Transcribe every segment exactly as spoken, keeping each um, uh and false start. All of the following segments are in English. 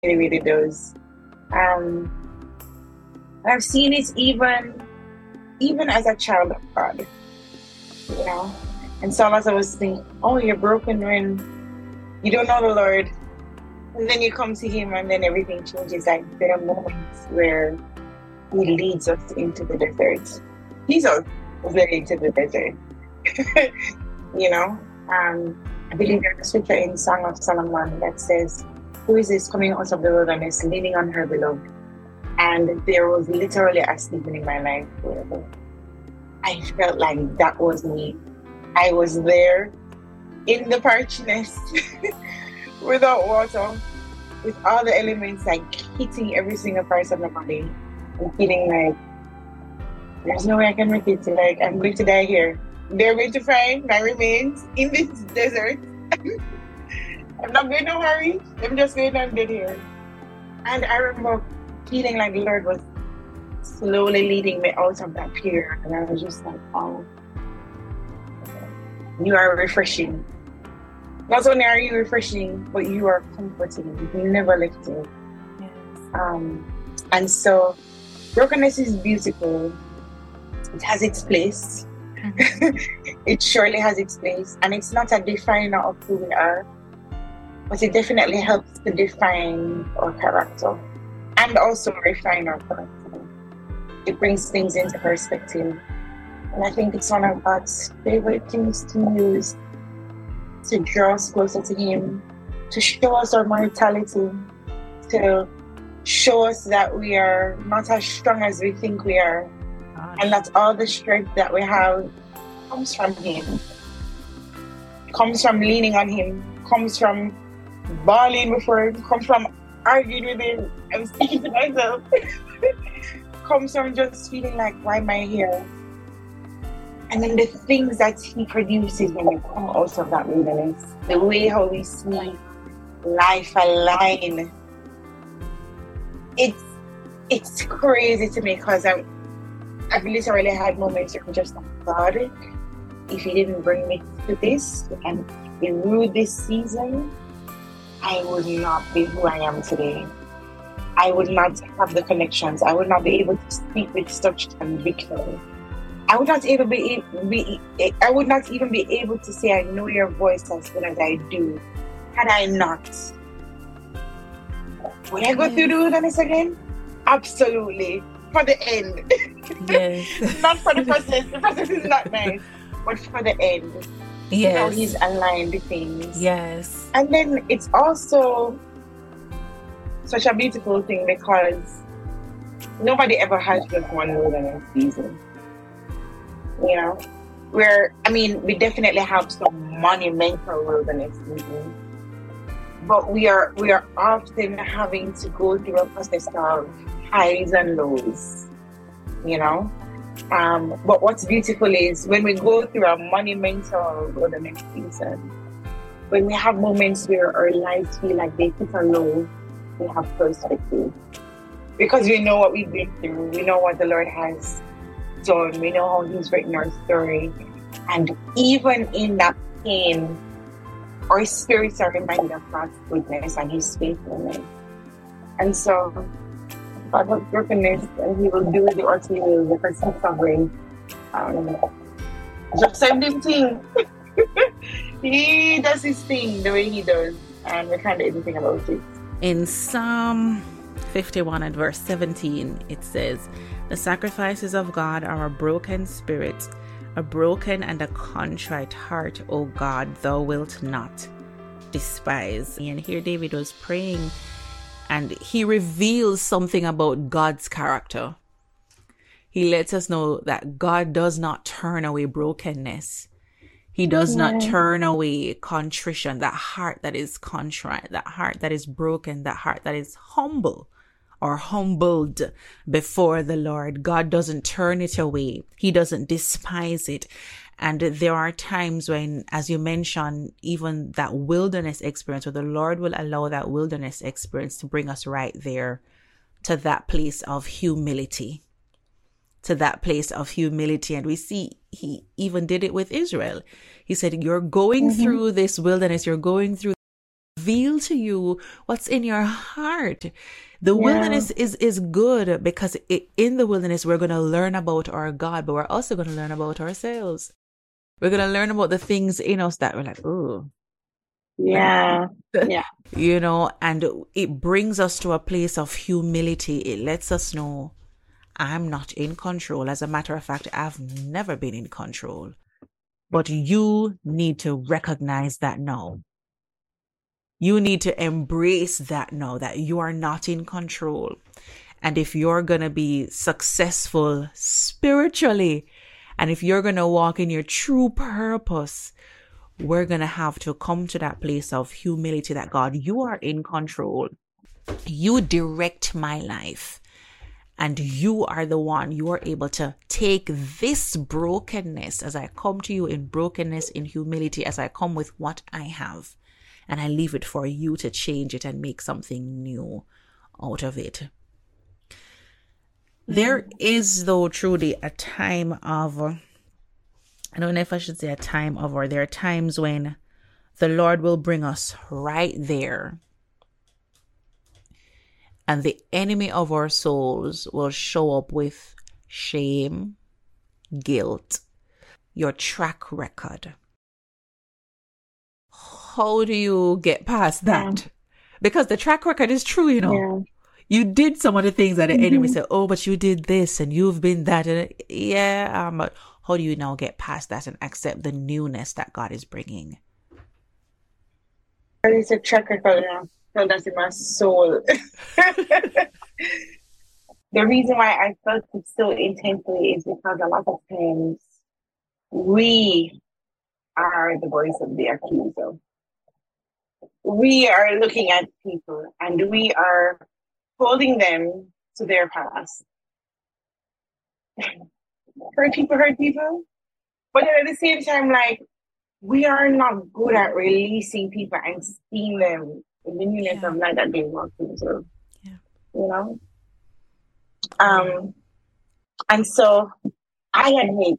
really, really does. Um, I've seen it even, even as a child of God, you know. And so as I was thinking, oh, you're broken when you don't know the Lord. And then you come to Him and then everything changes. Like there are moments where He leads us into the desert. Jesus was led into the desert. You know? Um, I believe there's a scripture in Song of Solomon that says, who is this coming out of the wilderness, leaning on her beloved? And there was literally a season in my life where I felt like that was me. I was there in the parchness without water, with all the elements like hitting every single part of my body and feeling like there's no way I can make it. Like I'm going to die here. They're going to find my remains in this desert. I'm not going to hurry. I'm just going to dead here. And I remember feeling like the Lord was slowly leading me out of that period. And I was just like, oh, you are refreshing. Not only are you refreshing, but you are comforting. You never left it. Yes. Um, and so brokenness is beautiful. It has its place. Mm-hmm. It surely has its place. And it's not a definer of who we are, but it definitely helps to define our character and also refine our character. It brings things into perspective. And I think it's one of God's favorite things to use to draw us closer to Him, to show us our mortality, to show us that we are not as strong as we think we are, Gosh. And that all the strength that we have comes from Him, comes from leaning on Him, comes from bawling before Him, comes from arguing with Him. I'm speaking to myself. Comes from just feeling like, why am I here? And then the things that He produces when we come out of that wilderness, the way how we see life align, it's it's crazy to me because I'm I've literally had moments where I'm just like, God, if you didn't bring me to this and through this season, I would not be who I am today. I would not have the connections. I would not be able to speak with such conviction. I would not even be, be I would not even be able to say I know your voice as good as I do had I not. Would I go yes. through the wilderness again? Absolutely. For the end. Yes. Not for the process. The process is not nice. But for the end. Yes. How He's aligned things. Yes. And then it's also such a beautiful thing because nobody ever has just one wilderness season. You know, where I mean, we definitely have some monumental wilderness seasons, but we are we are often having to go through a process of highs and lows. You know, um, but what's beautiful is when we go through a monumental wilderness season, when we have moments where our lives feel like they hit a low, we have perspective because we know what we've been through. We know what the Lord has done. We know how He's written our story, and even in that pain, our spirits are reminded of God's goodness and His faithfulness. And so, God has brokenness, and He will do the earthly will because He's sovereign. Um, just send Him thing. He does His thing the way He does, and we can't do anything about it. In Psalm fifty-one and verse seventeen, it says, the sacrifices of God are a broken spirit, a broken and a contrite heart, O God, thou wilt not despise. And here David was praying and he reveals something about God's character. He lets us know that God does not turn away brokenness. He does yeah. not turn away contrition, that heart that is contrite, that heart that is broken, that heart that is humble. Or humbled before the Lord. God doesn't turn it away. He doesn't despise it. And there are times when, as you mentioned, even that wilderness experience, where the Lord will allow that wilderness experience to bring us right there to that place of humility. To that place of humility. And we see He even did it with Israel. He said, you're going mm-hmm. through this wilderness. You're going through reveal to you what's in your heart. The Yeah. wilderness is, is good because it, in the wilderness, we're going to learn about our God, but we're also going to learn about ourselves. We're going to learn about the things in us that we're like, oh, Yeah. Yeah. you know, and it brings us to a place of humility. It lets us know I'm not in control. As a matter of fact, I've never been in control. But you need to recognize that now. You need to embrace that now, that you are not in control. And if you're going to be successful spiritually, and if you're going to walk in your true purpose, we're going to have to come to that place of humility that God, you are in control. You direct my life. And you are the one, you are able to take this brokenness as I come to you in brokenness, in humility, as I come with what I have. And I leave it for you to change it and make something new out of it. There is, though, truly a time of, I don't know if I should say a time of, or there are times when the Lord will bring us right there. And the enemy of our souls will show up with shame, guilt, your track record. How do you get past that? Yeah. Because the track record is true, you know. Yeah. You did some of the things that the mm-hmm. enemy said, oh, but you did this and you've been that. And yeah, um, but how do you now get past that and accept the newness that God is bringing? It's a track record now. So that's in my soul. The reason why I felt it so intensely is because a lot of times we are the voice of the accuser. We are looking at people and we are holding them to their past. Hurt people, hurt people. But at the same time, like, we are not good at releasing people and seeing them in the newness yeah. of life that they walk into. Yeah. You know? Um, and so I admit,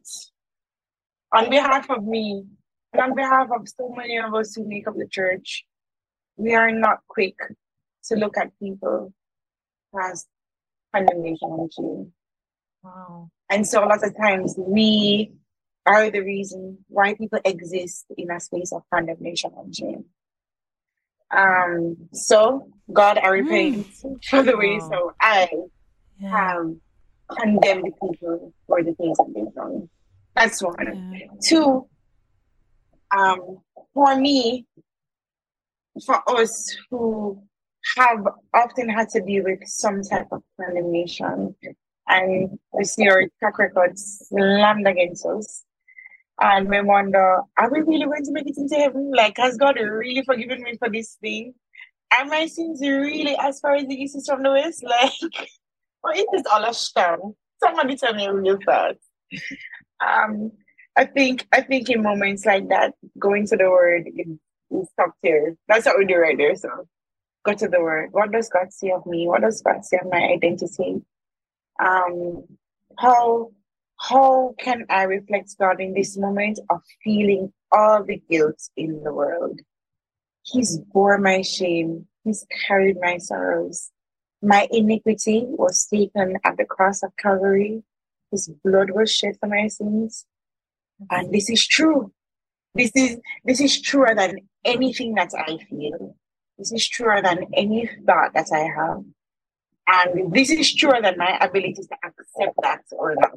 on behalf of me, and on behalf of so many of us who make up the church, we are not quick to look at people as condemnation and shame. Wow. And so a lot of times we are the reason why people exist in a space of condemnation and shame. Um, so God, I repent mm. for the way wow. so I yeah. have condemned people for the things that they've done. That's one. Yeah. Two, um, for me, for us who have often had to deal with some type of condemnation, and we see our track record slammed against us, and we wonder, are we really going to make it into heaven? Like, has God really forgiven me for this thing? Are my sins really as far as the east is from the west? Like, or is this all a sham? Somebody tell me real fast. Um, I think I think in moments like that, going to the Word is, is top tier. That's what we do right there. So, go to the Word. What does God say of me? What does God say of my identity? Um, how how can I reflect God in this moment of feeling all the guilt in the world? He's bore my shame. He's carried my sorrows. My iniquity was taken at the cross of Calvary. His blood was shed for my sins. And this is true. This is this is truer than anything that I feel. This is truer than any thought that I have. And this is truer than my ability to accept that or not.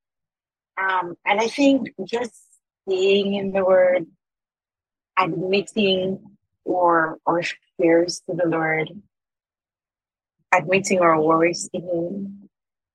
Um, and I think just staying in the Word, admitting or our fears to the Lord, admitting our worries to Him,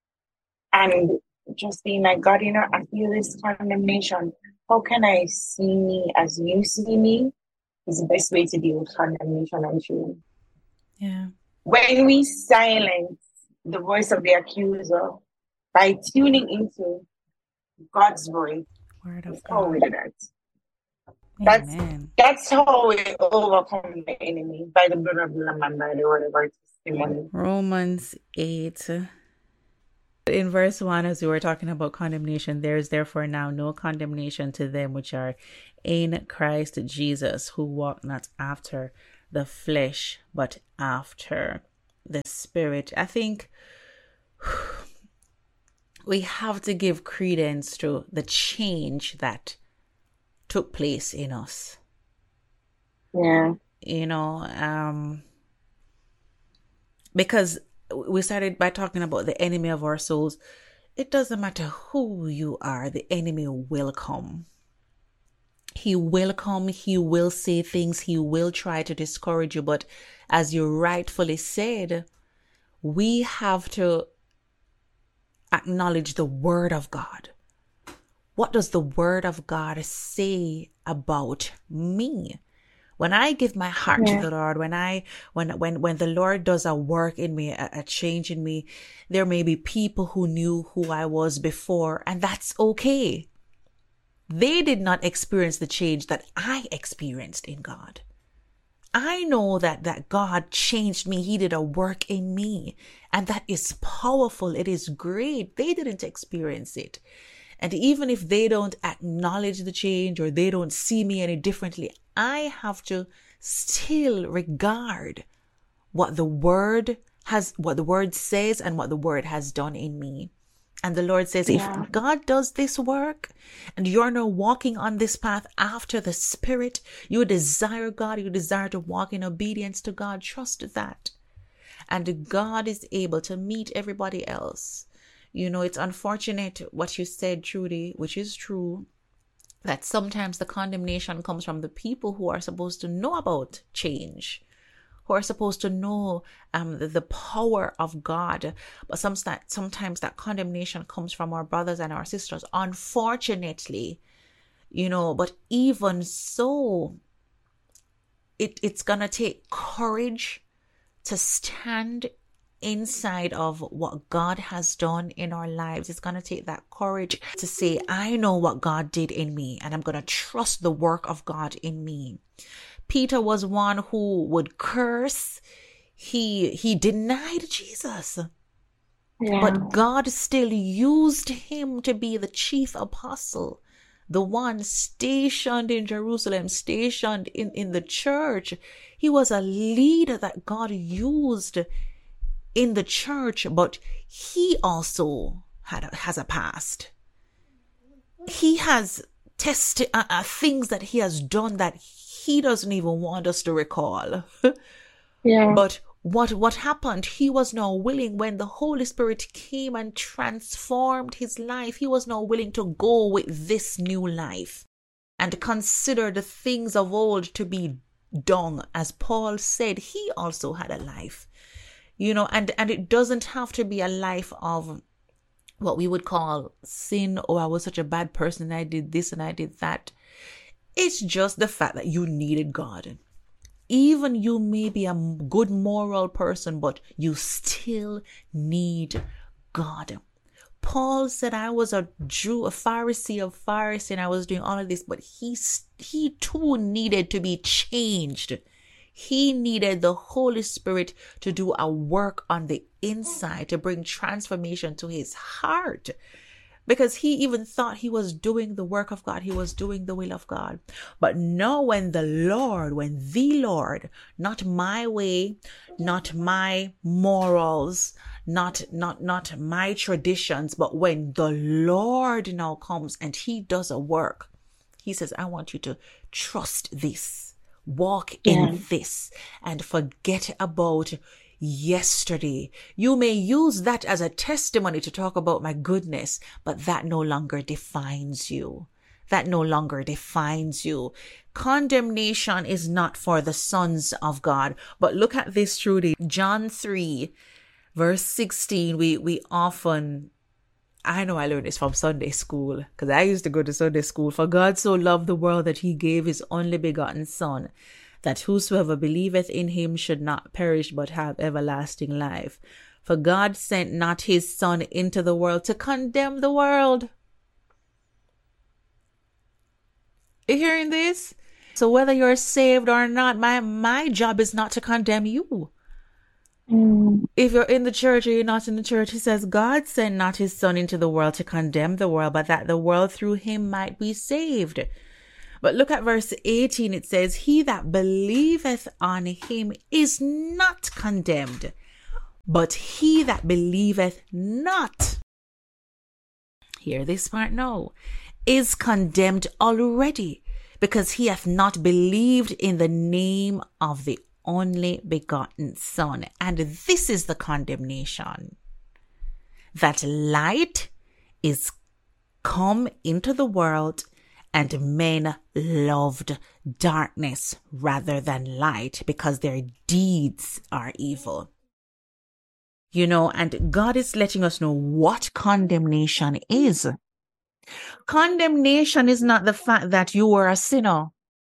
and just being like, God, you know, I feel this condemnation. How can I see me as you see me? Is the best way to deal with condemnation and shame. Yeah. When we silence the voice of the accuser by tuning into God's voice, Word of how we do that. That's, that's how we overcome the enemy, by the blood of the Lamb and by the word of our testimony. Romans eight. In verse one, as we were talking about condemnation, there is therefore now no condemnation to them which are in Christ Jesus, who walk not after the flesh, but after the Spirit. I think we have to give credence to the change that took place in us. Yeah. You know, um, because we started by talking about the enemy of our souls. It doesn't matter who you are, the enemy will come. He will come, he will say things, he will try to discourage you. But as you rightfully said, we have to acknowledge the word of God. What does the word of God say about me? When I give my heart yeah. to the Lord, when I, when, when, when the Lord does a work in me, a, a change in me, there may be people who knew who I was before, and that's okay. They did not experience the change that I experienced in God. I know that, that God changed me. He did a work in me, and that is powerful. It is great. They didn't experience it. And even if they don't acknowledge the change or they don't see me any differently, I have to still regard what the word has, what the word says and what the word has done in me. And the Lord says, yeah. if God does this work and you're now walking on this path after the Spirit, you desire God, you desire to walk in obedience to God, trust that. And God is able to meet everybody else. You know, it's unfortunate what you said, Trudy, which is true, that sometimes the condemnation comes from the people who are supposed to know about change, who are supposed to know um, the, the power of God. But some, sometimes that condemnation comes from our brothers and our sisters, unfortunately, you know, but even so, it, it's going to take courage to stand inside of what God has done in our lives. It's going to take that courage to say, I know what God did in me, and I'm going to trust the work of God in me. Peter was one who would curse. He, he denied Jesus. Yeah. But God still used him to be the chief apostle, the one stationed in Jerusalem, stationed in, in the church. He was a leader that God used in the church, but he also had a, has a past. He has tested uh, uh, things that he has done that he doesn't even want us to recall. Yeah. But what what happened? He was now willing, when the Holy Spirit came and transformed his life, he was now willing to go with this new life and consider the things of old to be dung. As Paul said, he also had a life. You know, and, and it doesn't have to be a life of what we would call sin. Oh, I was such a bad person. I did this and I did that. It's just the fact that you needed God. Even you may be a good moral person, but you still need God. Paul said, I was a Jew, a Pharisee of Pharisees, and I was doing all of this, but he, he too needed to be changed. He needed the Holy Spirit to do a work on the inside, to bring transformation to his heart, because he even thought he was doing the work of God. He was doing the will of God. But no, when the Lord, when the Lord, not my way, not my morals, not, not, not my traditions, but when the Lord now comes and he does a work, he says, I want you to trust this. Walk in yeah. this and forget about yesterday. You may use that as a testimony to talk about my goodness, but that no longer defines you. That no longer defines you. Condemnation is not for the sons of God. But look at this, Trudy. John three, verse sixteen, we, we often... I know I learned this from Sunday school, because I used to go to Sunday school. For God so loved the world that he gave his only begotten Son, that whosoever believeth in him should not perish but have everlasting life. For God sent not his Son into the world to condemn the world. You hearing this? So whether you're saved or not, my, my job is not to condemn you. If you're in the church or you're not in the church, he says, God sent not his Son into the world to condemn the world, but that the world through him might be saved. But look at verse eighteen. It says, he that believeth on him is not condemned, but he that believeth not, hear this part now, is condemned already, because he hath not believed in the name of the only begotten Son. And this is the condemnation, that light is come into the world, and men loved darkness rather than light, because their deeds are evil. You know, and God is letting us know what condemnation is. Condemnation is not the fact that you were a sinner.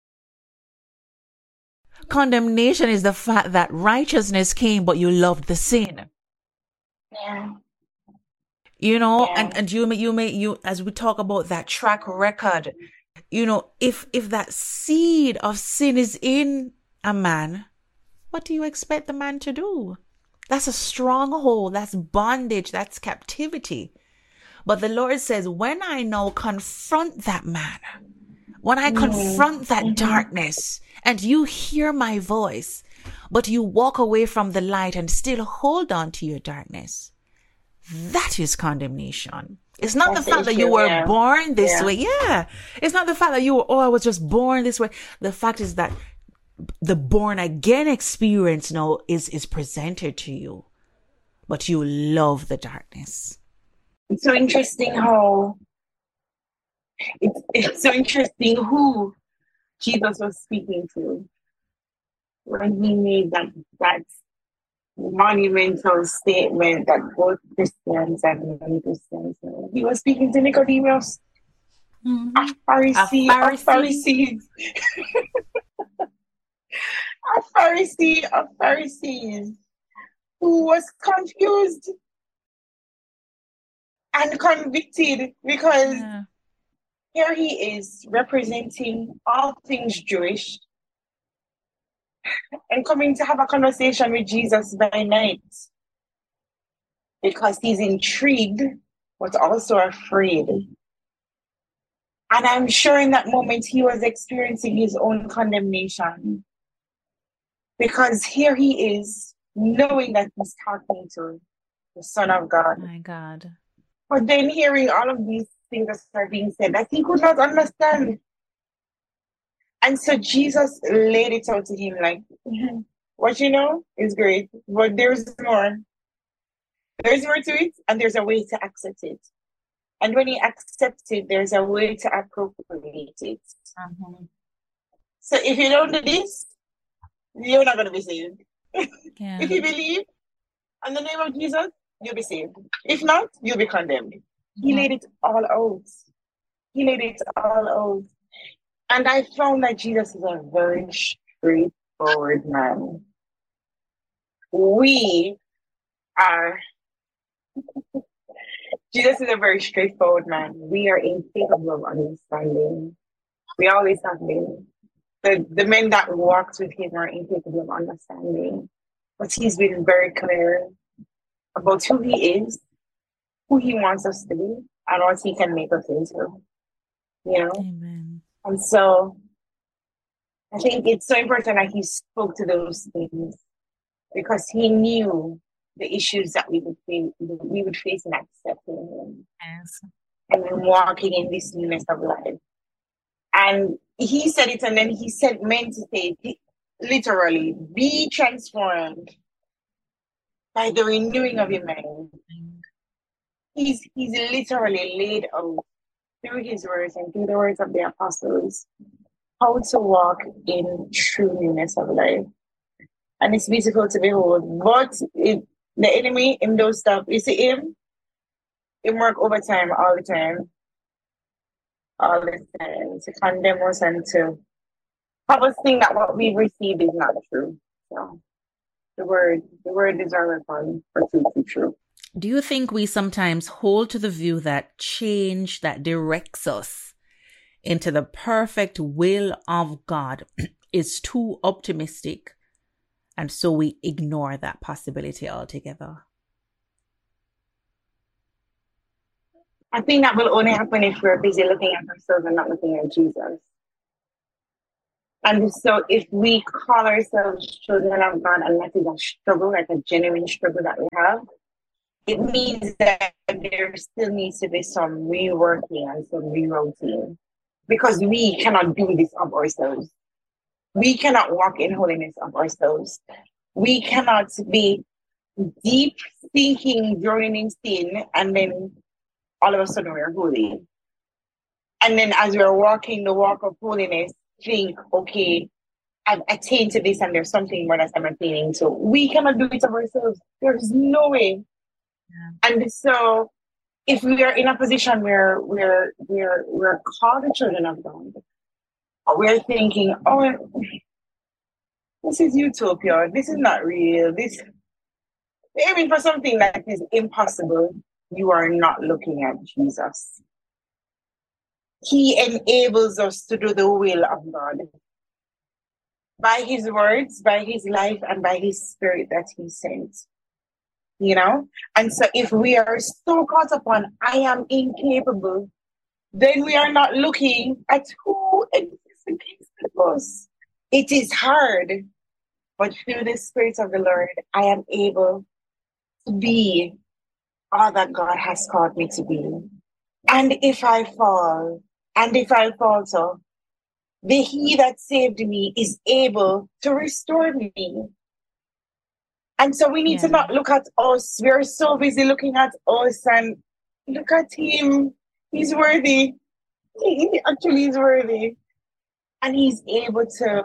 Condemnation is the fact that righteousness came, but you loved the sin. Yeah. You know, Yeah. and, and you may, you may, you, as we talk about that track record, you know, if, if that seed of sin is in a man, what do you expect the man to do? That's a stronghold. That's bondage. That's captivity. But the Lord says, when I now confront that man, when I Mm-hmm. confront that Mm-hmm. darkness, and you hear my voice, but you walk away from the light and still hold on to your darkness, that is condemnation. It's not That's the the fact that you issue, were yeah. born this Yeah. way. Yeah. It's not the fact that you were, oh, I was just born this way. The fact is that the born again experience now is, is presented to you, but you love the darkness. It's so interesting how it's, it's so interesting who Jesus was speaking to when he made that that monumental statement that both Christians and non-Christians know. He was speaking to Nicodemus, Mm-hmm. a Pharisee, A a Pharisee. Pharisees, a Pharisee of Pharisees who was confused and convicted because Yeah. here he is representing all things Jewish and coming to have a conversation with Jesus by night because he's intrigued but also afraid. And I'm sure in that moment he was experiencing his own condemnation because here he is knowing that he's talking to the Son of God. My God. But then hearing all of these things that are being said that he could not understand. And so Jesus laid it out to him like, "Mhm, what you know is great, but there's more. There's more to it, and there's a way to accept it. And when you accept it, there's a way to appropriate it. Mm-hmm. So if you don't do this, you're not going to be saved. Yeah. If you believe in the name of Jesus, you'll be saved. If not, you'll be condemned." He Mhm. laid it all out. He laid it all out. And I found that Jesus is a very straightforward man. We are, Jesus is a very straightforward man. We are incapable of understanding. We always have been. The, the men that walked with him are incapable of understanding. But he's been very clear about who he is, who he wants us to be, and what he can make us into. You know? Amen. And so I think it's so important that he spoke to those things because he knew the issues that we would face, we would face in accepting him Yes. and in walking in this newness of life. And he said it, and then he said, meant to say it, literally, be transformed by the renewing of your mind. He's he's literally laid out through his words and through the words of the apostles how to walk in true newness of life. And it's beautiful to behold. But it, the enemy, him don't stop. You see him? Him work overtime all the time. All the time. To condemn us and to have us think that what we've received is not true. So the word, the word is our weapon for truth to be true. Do you think we sometimes hold to the view that change that directs us into the perfect will of God is too optimistic, and so we ignore that possibility altogether? I think that will only happen if we're busy looking at ourselves and not looking at Jesus. And so if we call ourselves children of God and that is a struggle, like a genuine struggle that we have, it means that there still needs to be some reworking and some rerouting because we cannot do this of ourselves. We cannot walk in holiness of ourselves. We cannot be deep thinking, drowning in sin, and then all of a sudden we're holy. And then as we're walking the walk of holiness, think, okay, I've attained to this and there's something more that I'm attaining to. We cannot do it of ourselves. There's no way. Yeah. And so if we are in a position where we're we're we're called the children of God, we're thinking, oh, this is utopia. This is not real. This aiming for something that is impossible. You are not looking at Jesus. He enables us to do the will of God by his words, by his life, and by his spirit that he sent. You know? And so if we are so caught up on I am incapable, then we are not looking at who exists against us. It is hard, but through the Spirit of the Lord, I am able to be all that God has called me to be. And if I fall, and if I falter, the He that saved me is able to restore me. And so we need yeah. to not look at us. We're so busy looking at us and look at him. He's worthy. He actually is worthy. And he's able to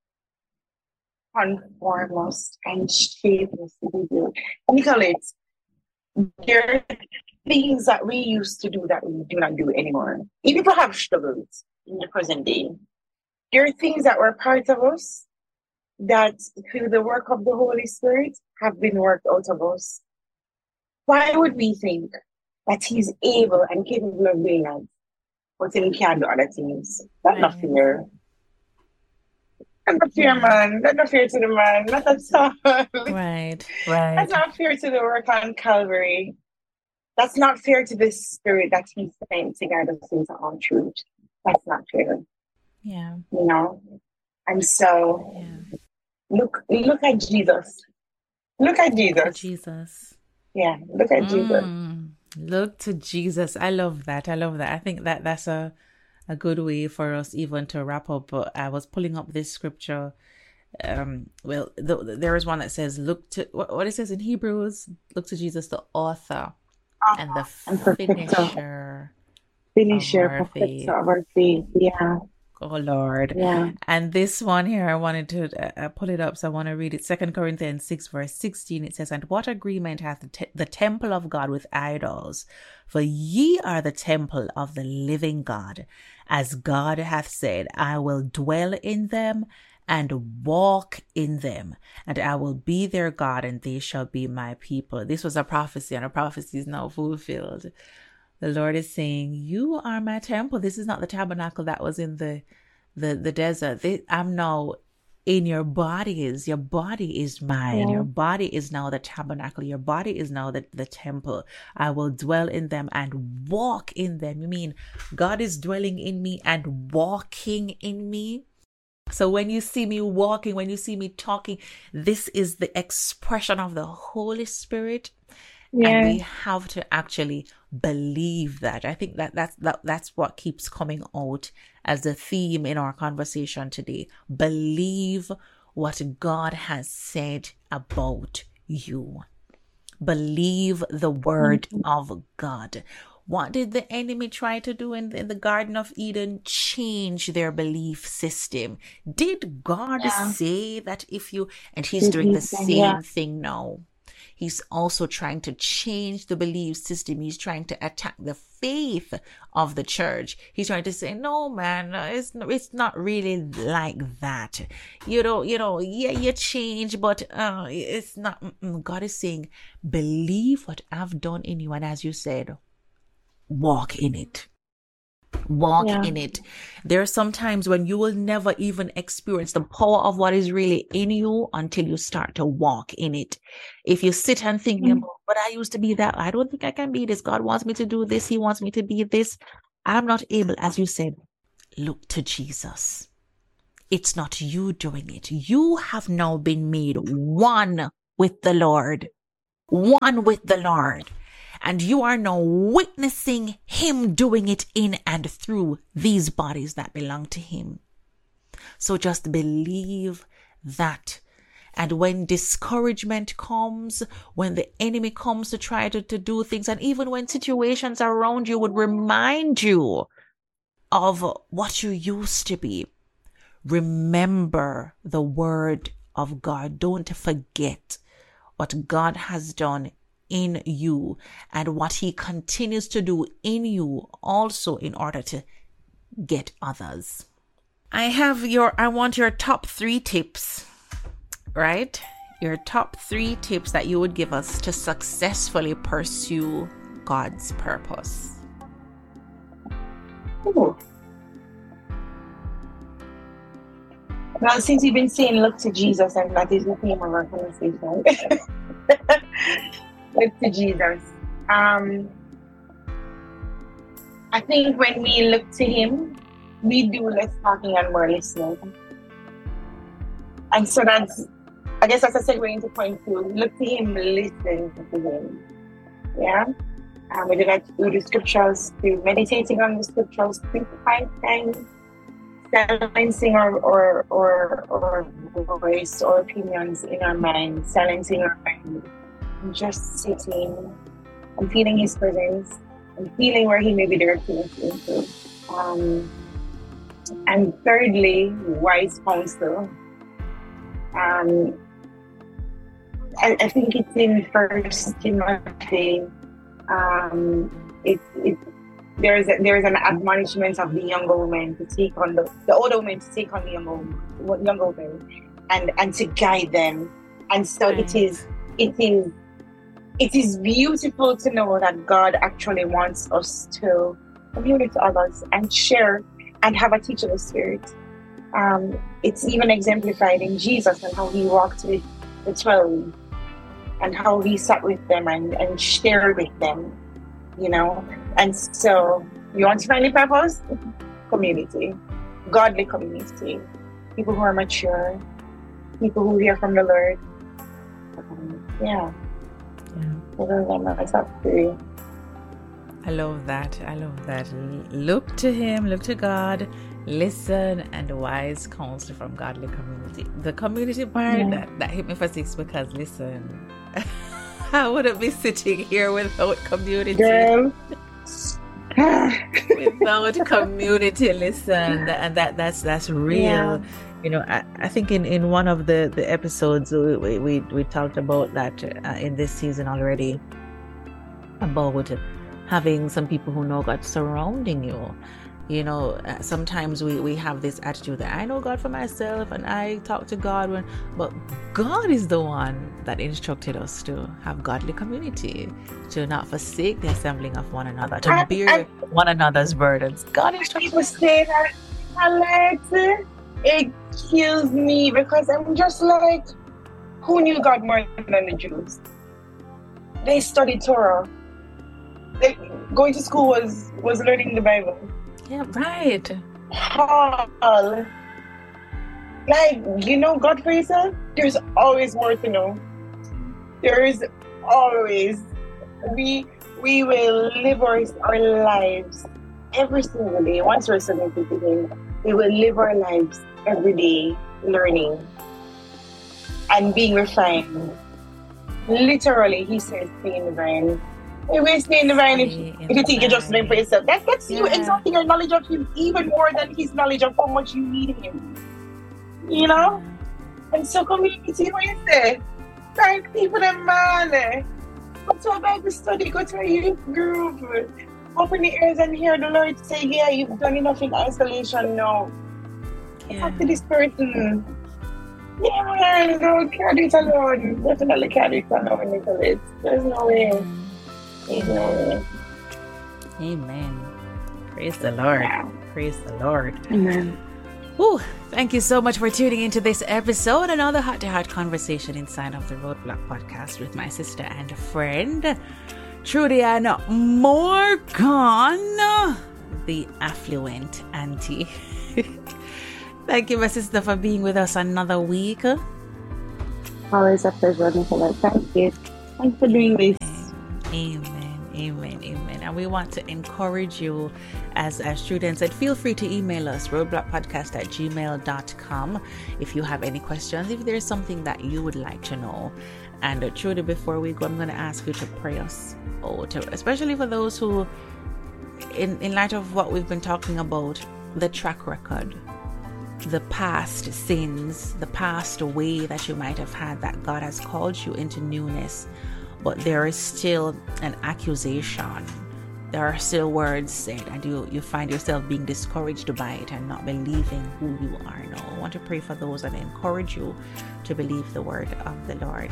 conform us and shape us to be good. Nicolette, there are things that we used to do that we do not do anymore. Even if we have struggles in the present day, there are things that were part of us that through the work of the Holy Spirit have been worked out of us. Why would we think that he's able and capable of doing that, but then he can't do other things? That's right. Not fair. That's not fair, man. That's not fair to the man. Not at all. Right, right. That's not fair to the work on Calvary. That's not fair to the Spirit that he sent to guide us into all truth. That's not fair. Yeah. You know? And so, yeah. look, look at Jesus. Look at Jesus. Look at Jesus. Yeah, look at mm, Jesus. Look to Jesus. I love that. I love that. I think that that's a, a good way for us even to wrap up. But I was pulling up this scripture. Um, well, the, the, there is one that says, look to, what, what it says in Hebrews, look to Jesus, the author uh, and the and finisher, finisher of our faith. Of our faith. Yeah. Oh Lord. Yeah. And this one here, I wanted to uh, pull it up, so I want to read it. Second Corinthians six verse sixteen, it says, and what agreement hath the, te- the temple of God with idols? For ye are the temple of the living God. As God hath said, I will dwell in them and walk in them, and I will be their God, and they shall be my people. This was a prophecy, and a prophecy is now fulfilled. The Lord is saying, you are my temple. This is not the tabernacle that was in the the, the desert. They, I'm now in your bodies. Your body is mine. Yeah. Your body is now the tabernacle. Your body is now the, the temple. I will dwell in them and walk in them. You mean God is dwelling in me and walking in me? So when you see me walking, when you see me talking, this is the expression of the Holy Spirit. Yeah. And we have to actually believe that. I think that that's, that, that's what keeps coming out as a theme in our conversation today. Believe what God has said about you. Believe the word mm-hmm. of God. What did the enemy try to do in, in the Garden of Eden? Change their belief system. Did God yeah. say that if you... And he's Did doing the same yeah. thing now. He's also trying to change the belief system. He's trying to attack the faith of the church. He's trying to say, no, man, it's, it's not really like that. You know, you know, yeah, you change, but uh, it's not. God is saying, believe what I've done in you. And as you said, walk in it. Walk yeah. in it. There are some times when you will never even experience the power of what is really in you until you start to walk in it. If you sit and think, mm-hmm. but I used to be that, I don't think I can be this. God wants me to do this. He wants me to be this. I'm not able, as you said, look to Jesus. It's not you doing it. You have now been made one with the Lord. One with the Lord. And you are now witnessing him doing it in and through these bodies that belong to him. So just believe that. And when discouragement comes, when the enemy comes to try to, to do things, and even when situations around you would remind you of what you used to be, remember the word of God. Don't forget what God has done in you and what he continues to do in you also in order to get others. I have your, I want your top three tips, right? Your top three tips that you would give us to successfully pursue God's purpose. Ooh. Well, since you've been saying look to Jesus, and that is the theme of our conversation. Look to Jesus. Um, I think when we look to him, we do less talking and more listening. And so that's, I guess that's a segue into point two. Look to him, listen to him. Yeah? Um, we do that through the scriptures, through meditating on the scriptures, through quiet time, silencing our, our, our, our voice or opinions in our mind, silencing our mind, and just sitting and feeling his presence and feeling where he may be directing us into. Um, and thirdly, wise counsel. Um, I, I think it's in First Timothy. Um, it, it, there is a, there is an admonishment of the younger women to take on the, the older women to take on the younger younger women and and to guide them. And so right. it is it is it is beautiful to know that God actually wants us to communicate to others and share and have a teachable spirit. Um, it's even exemplified in Jesus and how he walked with the twelve and how he sat with them and, and shared with them, you know. And so you want to find a purpose? Community, godly community, people who are mature, people who hear from the Lord. Um, yeah. Yeah. I love that. I love that. Look to him, look to God, listen, and wise counsel from godly community. The community part, yeah. that, that hit me for six because, listen, I wouldn't be sitting here without community. Girl. Without community, listen, and that that's that's real. Yeah. You know, I, I think in, in one of the, the episodes we, we we talked about that uh, in this season already, about having some people who know God surrounding you. You know, uh, sometimes we, we have this attitude that I know God for myself and I talk to God, when, but God is the one that instructed us to have godly community, to not forsake the assembling of one another, to I, bear I, one another's burdens. God instructed people say that, Alex, it kills me because I'm just like, who knew God more than the Jews? They studied Torah. They, going to school was, was learning the Bible. Yeah, right. Paul, like, you know God for yourself? There's always more to know. There is always. We we will live our, our lives every single day. Once we're submitted to him, we will live our lives every day learning and being refined. Literally, he says, stay refined. You will stay in the vine if, if you think you're just living for yourself. That, that's yeah. you exalting your knowledge of him even more than his knowledge of how much you need him. You know? And so community, what you say? Thank people them man. Go to a Bible study, go to a youth group. Open the ears and hear the Lord say, yeah, you've done enough in isolation now. Yeah. Talk to this person. Yeah, man, don't carry it alone. Definitely carry it alone, Nicholas. There's no way. Amen. Amen. Praise the Lord. Yeah. Praise the Lord. Amen. Whew. Thank you so much for tuning into this episode, another heart-to-heart conversation inside of the Roadblock Podcast with my sister and friend, Trudy-Ann Morgan, the affluent auntie. Thank you, my sister, for being with us another week. Always a pleasure, Nicola. Thank you. Thanks for doing this. Amen, amen, amen. And we want to encourage you as, as students, and feel free to email us, roadblockpodcast at gmail dot com, if you have any questions, if there's something that you would like to know. And uh, truly, before we go, I'm going to ask you to pray us out, especially for those who, in, in light of what we've been talking about, the track record, the past sins, the past way that you might have had, that God has called you into newness, but there is still an accusation. There are still words said, and you, you find yourself being discouraged by it and not believing who you are now. I want to pray for those and encourage you to believe the word of the Lord.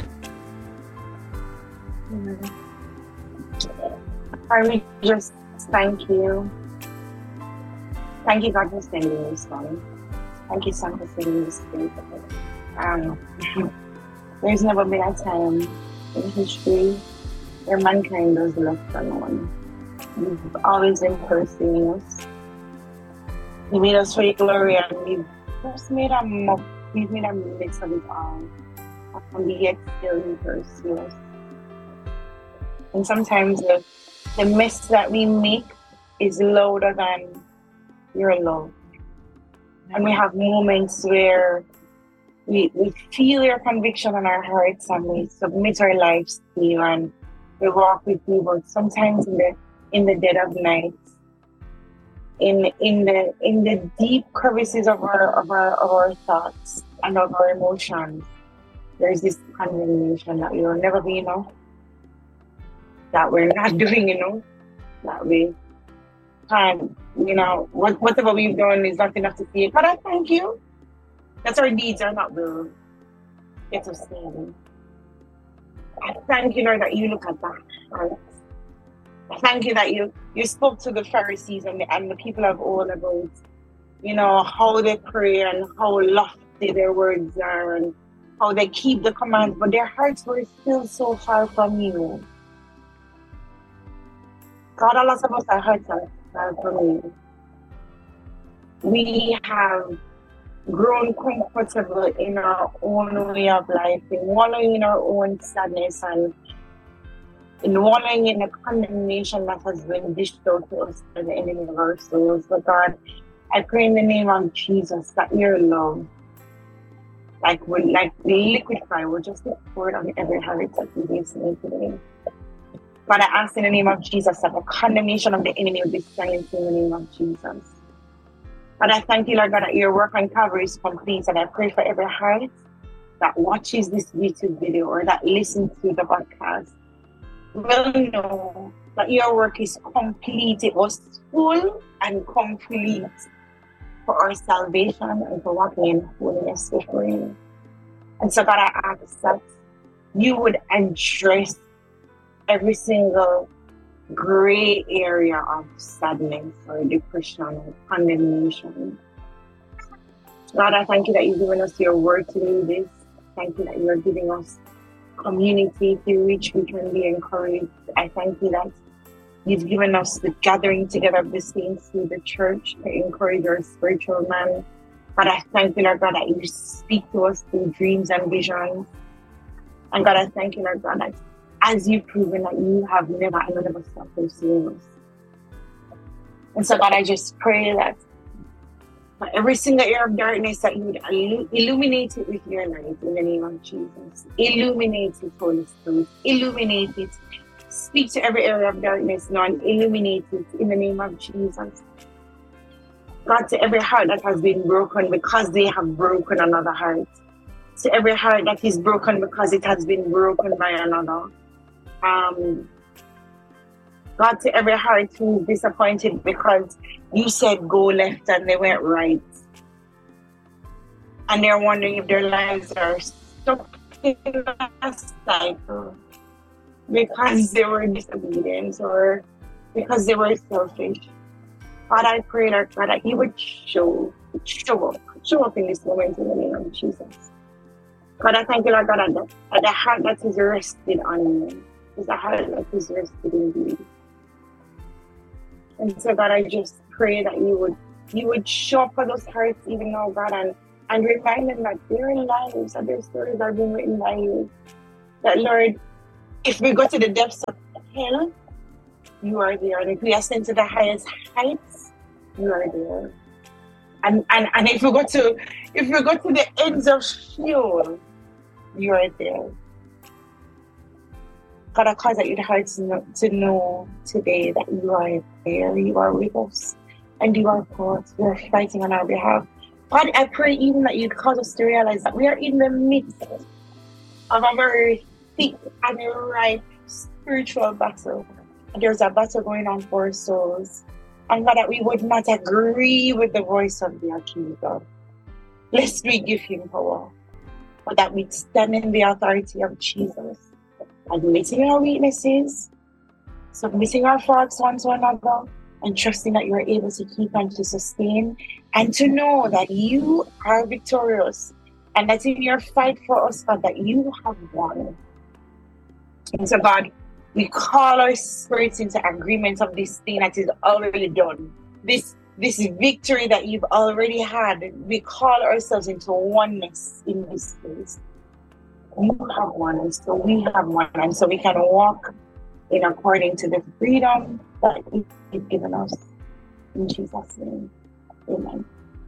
I will just thank you. Thank you, God, for sending this one. Thank you, Son, for sending this spirit. Um, there's never been a time in history where mankind was left alone. You've always been pursuing us. You made us for your glory, and we've just made a muck. We've made a mix of it all. And yet still you pursue us. And sometimes the, the mess that we make is louder than your love. And we have moments where we, we feel your conviction in our hearts and we submit our lives to you and we walk with you. But sometimes in the in the dead of night, in in the in the deep crevices of our of our of our thoughts and of our emotions, there's this condemnation that we will never be enough, that we're not doing enough, that we can't, you know, what, whatever we've done is not enough to see it. But I thank you that our deeds are not the get us seen. I thank you, Lord, that you look at that heart. I thank you that you you spoke to the Pharisees and the, and the people of old about, you know, how they pray and how lofty their words are and how they keep the commands, but their hearts were still so far from you. God, a lot of us, our hearts are far from you. We have grown comfortable in our own way of life, in wallowing in our own sadness and in wallowing in the condemnation that has been dished out to us by the enemy of our souls. But God, I pray in the name of Jesus that your love, like we like liquid fire, will just be poured on every heart that we listen today. God, I ask in the name of Jesus that the condemnation of the enemy will be silenced in the name of Jesus. And I thank you, Lord God, that your work on Calvary is complete. And I pray for every heart that watches this YouTube video or that listens to the podcast will know that your work is complete. It was full and complete for our salvation and for walking in holiness before you. And so, God, I ask that you would address every single gray area of sadness or depression or condemnation. God, I thank you that you've given us your word to do this. Thank you that you are giving us community through which we can be encouraged. I thank you that you've given us the gathering together of the saints through the church to encourage our spiritual man. God, I thank you, Lord God, that you speak to us through dreams and visions. And God, I thank you, Lord God, that as you've proven that you have never and will never stop pursuing us. And so, God, I just pray that for every single area of darkness that you would illu- illuminate it with your light in the name of Jesus. Illuminate it, Holy Spirit. Illuminate it. Speak to every area of darkness now and illuminate it in the name of Jesus. God, to every heart that has been broken because they have broken another heart. To every heart that is broken because it has been broken by another. Um, God, to every heart who is disappointed because you said go left and they went right. And they're wondering if their lives are stuck in a cycle because they were disobedient or because they were selfish. God, I pray, Lord God, that you would show, show up, show up in this moment in the name of Jesus. God, I thank you, Lord God, that, that the heart that is rested on you is a heart that is rested in you. And so, God, I just pray that you would you would show up for those hearts even now, God, and, and remind them that their lives and their stories are being written by you. That, Lord, if we go to the depths of hell, you are there. And if we ascend to the highest heights, you are there. And and, and if we go to if we go to the ends of Sheol, you are there. God, I cause that your hearts to know, to know today that you are there, you are with us, and you are for us. You are fighting on our behalf. God, I pray even that you'd cause us to realize that we are in the midst of a very thick and ripe spiritual battle. And there's a battle going on for our souls. And God, that we would not agree with the voice of the accuser, lest we give him power, but that we'd stand in the authority of Jesus, admitting our weaknesses, submitting our faults one to another, and trusting that you're able to keep and to sustain, and to know that you are victorious, and that in your fight for us, God, that you have won. And so, God, we call our spirits into agreement of this thing that is already done. This this victory that you've already had, we call ourselves into oneness in this place. You have won, and so we have won, and so we can walk in according to the freedom that you've given us. In Jesus' name, amen.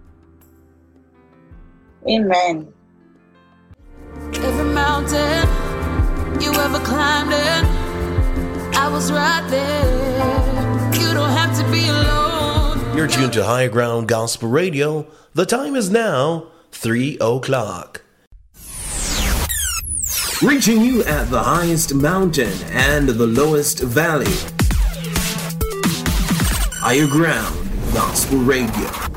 Amen. Every mountain you ever climbed in, I was right there. You don't have to be alone. You're tuned to High Ground Gospel Radio. The time is now three o'clock. Reaching you at the highest mountain and the lowest valley. Higher Ground Gospel Radio.